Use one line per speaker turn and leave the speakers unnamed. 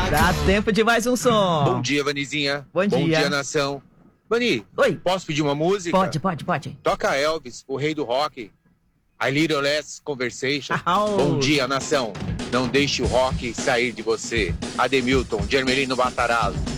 Dá tempo de mais um som.
Bom dia, Vanizinha.
Bom dia.
Bom dia, nação. Vani,
Oi.
posso pedir uma música?
Pode.
Toca Elvis, o rei do rock. A Little Less Conversation.
Oh.
Bom dia, nação. Não deixe o rock sair de você. Ademilton, Germelino Matarazzo.